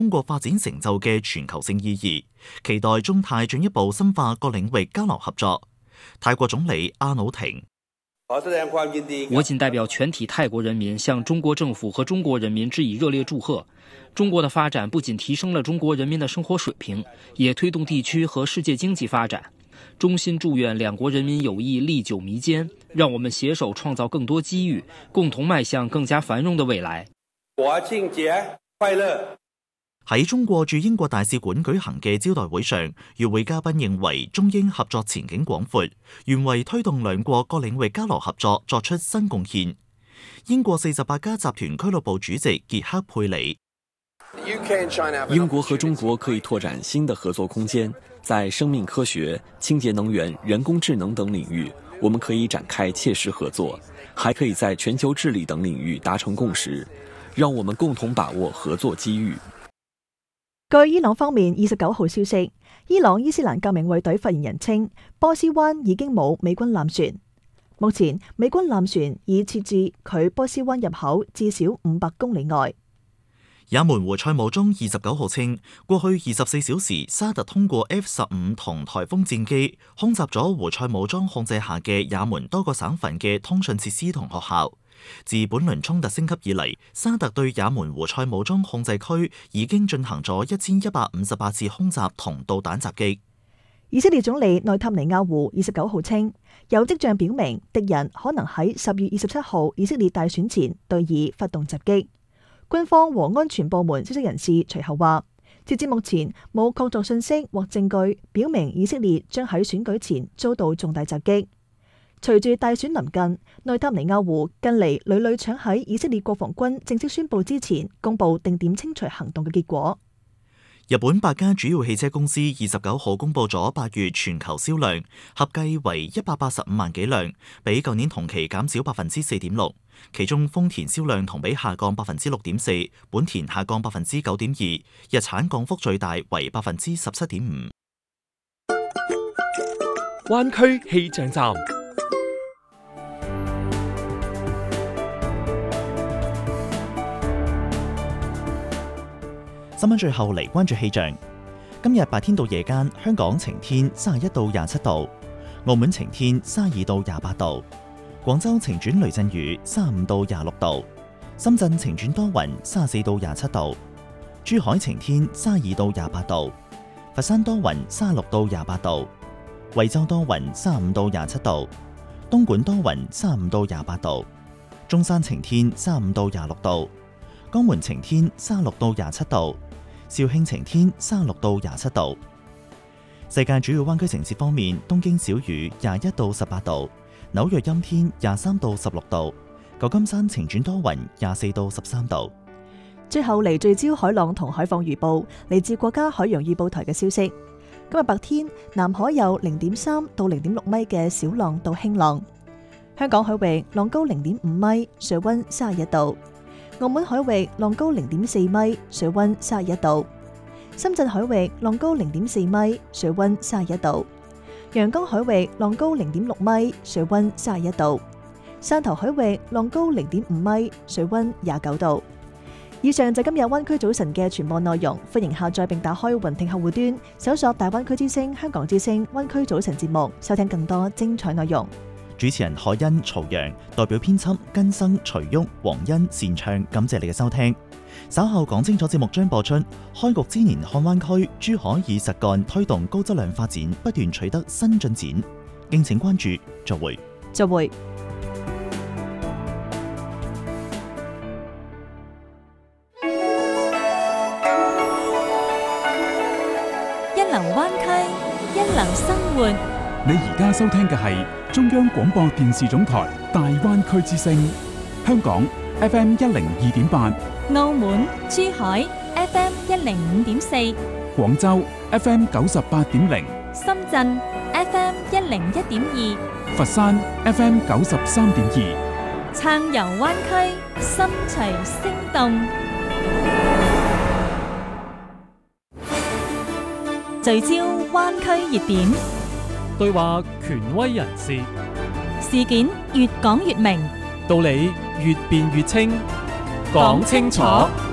中國發展成就嘅全球性意義，期待中泰進一步深化各領域交流合作。泰國總理阿努廷， 我謹代表全體泰國人民向中國政府和中國人民致以熱烈祝賀。中國的發展不僅提升了中國人民的生活水平，也推動地區和世界經濟發展。衷心祝願兩國人民友誼歷久彌堅，讓我們攜手創造更多機遇，共同邁向更加繁榮的未來。 國慶節快樂！ 喺中國駐英國大使館舉行嘅招待會上，與會嘉賓認為中英合作前景廣闊，願為推動兩國各領域交流合作作出新貢獻。英國48家集團俱樂部主席傑克佩里， 英國和中國可以拓展新的合作空間，在生命科學、清潔能源、人工智能等領域，我們可以展開切實合作，還可以在全球治理等領域達成共識，讓我們共同把握合作機遇。 據伊朗方面29號消息，伊朗伊斯蘭革命衛隊發言人稱，波斯灣已經冇美軍艦船。目前美軍艦船已設置距波斯灣入口至少500公里外。 也門胡塞武裝29號稱，過去24小時，沙特通過 F-15同颱風戰機空襲咗胡塞武裝控制下嘅也門多個省份嘅通訊設施同學校。自本輪衝突升級以嚟，沙特對也門胡塞武裝控制區已經進行咗1158次空襲同導彈襲擊。 以色列總理內塔尼亞胡29號稱，有跡象表明敵人可能喺10月27號以色列大選前對以發動襲擊。軍方和安全部門消息人士隨後話，截至目前冇確鑿信息或證據表明以色列將喺選舉前遭到重大襲擊。隨住大選臨近，內塔尼亞胡近嚟屢屢搶喺以色列國防軍正式宣布之前公布定點清除行動嘅結果。 日本8家主要汽車公司29號公布咗8月全球銷量，合計為185萬幾輛，比舊年同期減少4.6%。其中豐田銷量同比下降6.4%，本田下降9.2%，日產降幅最大為17.5%。 灣區氣象站。 新聞最後嚟關注氣象。今日白天到夜間，香港晴天31到27度，澳門晴天32到28度，廣州晴轉雷陣雨35到26度，深圳晴轉多雲34到27度，珠海晴天32到28度，佛山多雲36到28度，惠州多雲35到27度，東莞多雲35到28度，中山晴天35到26度，江門晴天36到27度，肇慶晴天36到27度。世界主要灣區城市方面，東京小雨21到18度，紐約陰天23到16度，舊金山晴轉多雲24到13度。 最後嚟聚焦海浪同海況預報，嚟自國家海洋預報台嘅消息。今日白天南海有0.3到0.6米嘅小浪到輕浪，香港海域浪高0.5米，水溫31度。澳門海域浪高0.4米，水溫31度；深圳海域浪高0.4米，水溫31度；陽江海域浪高0.6米，水溫31度；汕頭海域浪高0.5米，水溫29度。以上就今日灣區早晨嘅全部內容，歡迎下載並打開雲聽客戶端，搜索大灣區之聲、香港之聲灣區早晨節目，收聽更多精彩內容。 主持人海欣、曹陽，代表編輯根生、徐旭、黃欣、擅唱，感謝你嘅收聽。稍後講清楚節目將播出。開局之年看灣區，珠海以實幹推動高質量發展，不斷取得新進展。敬請關注，再會。 再會。 一流灣區，一流生活。 你而家收聽嘅係中央廣播電視總台大灣區之聲，香港 FM 102.8， 澳門珠海 FM 105.4， 廣州 FM 98.0， 深圳 FM 101.2， 佛山 FM 93.2， 撐遊灣區，心隨聲動。聚焦灣區熱點， 對話權威人士， 事件越講越明， 道理越辯越清，講清楚。